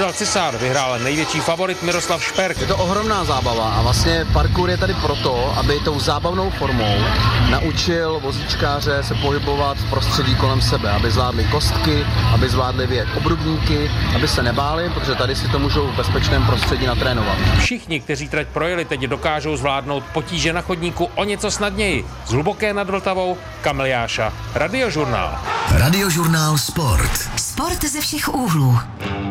Michal Cisár, vyhrál největší favorit Miroslav Šperk. Je to ohromná zábava a vlastně parkour je tady proto, aby tou zábavnou formou naučil vozíčkáře se pohybovat v prostředí kolem sebe, aby zvládli kostky, aby zvládli vět obrubníky, aby se nebáli, protože tady si to můžou v bezpečném prostředí natrénovat. Všichni, kteří trať projeli, teď dokážou zvládnout potíže na chodníku o něco snadněji. Z Hluboké nad Vltavou Kamil Jáša, Radiožurnál. Radiožurnál Sport. Sport ze všech úhlů.